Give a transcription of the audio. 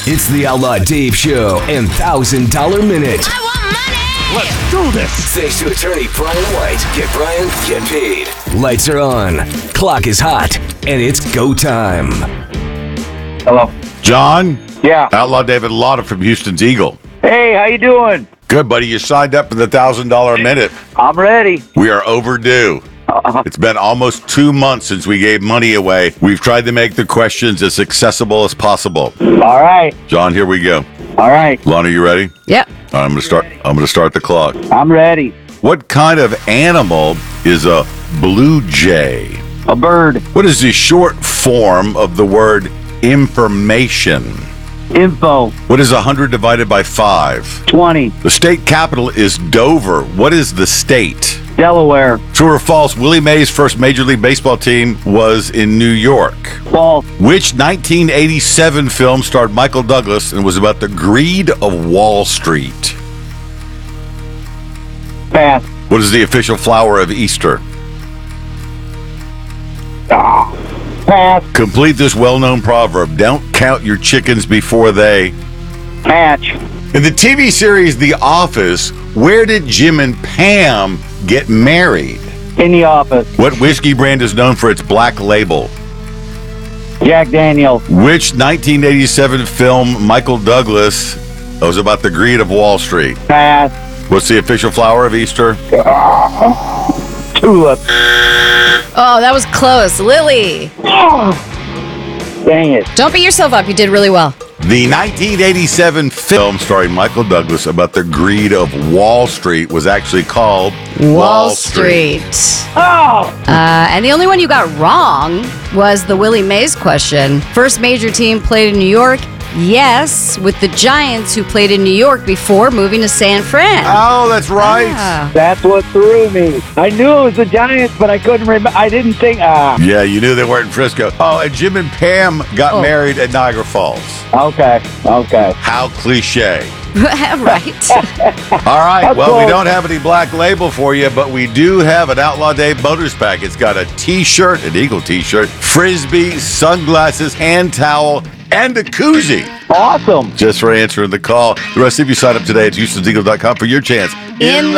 It's the Outlaw Dave Show and $1,000 Minute. I want money! Let's do this! Thanks to attorney Brian White. Get Brian, get paid. Lights are on, clock is hot, and it's go time. Hello. John? Yeah. Outlaw David Lotta from Houston's Eagle. Hey, how you doing? Good, buddy. You signed up for the $1,000 Minute. I'm ready. We are overdue. It's been almost 2 months since we gave money away. We've tried to make the questions as accessible as possible. All right. John, here we go. All right. Lana, you ready? Yep. All right, I'm going to start the clock. I'm ready. What kind of animal is a blue jay? A bird. What is the short form of the word information? Info. What is 100 divided by 5? 20. The state capital is Dover. What is the state? Delaware. True or false, Willie Mays' first Major League Baseball team was in New York. False. Which 1987 film starred Michael Douglas and was about the greed of Wall Street? Pass. What is the official flower of Easter? Pass. Complete this well-known proverb. Don't count your chickens before they... Hatch. In the TV series The Office, where did Jim and Pam get married? In the office. What whiskey brand is known for its black label? Jack Daniels. Which 1987 film Michael Douglas was about the greed of Wall Street? Pass. What's the official flower of Easter? Tulip. Oh, that was close. Lily. Dang it. Don't beat yourself up. You did really well. The 1987 film starring Michael Douglas about the greed of Wall Street was actually called Wall Street. Oh! And the only one you got wrong was the Willie Mays question. First major team played in New York. Yes, with the Giants, who played in New York before moving to San Fran. Oh, that's right. Ah. That's what threw me. I knew it was the Giants, but I couldn't remember. I didn't think. Yeah, you knew they weren't in Frisco. Oh, and Jim and Pam got married at Niagara Falls. Okay. Okay. How cliche. Right. All right, That's well, we close. don't have any black label for you, but we do have an Outlaw Dave Motors pack. It's got a T-shirt, an Eagle T-shirt, Frisbee, sunglasses, hand towel, and a koozie. Awesome. Just for answering the call. The rest of you sign up today at Houston'sEagle.com for your chance In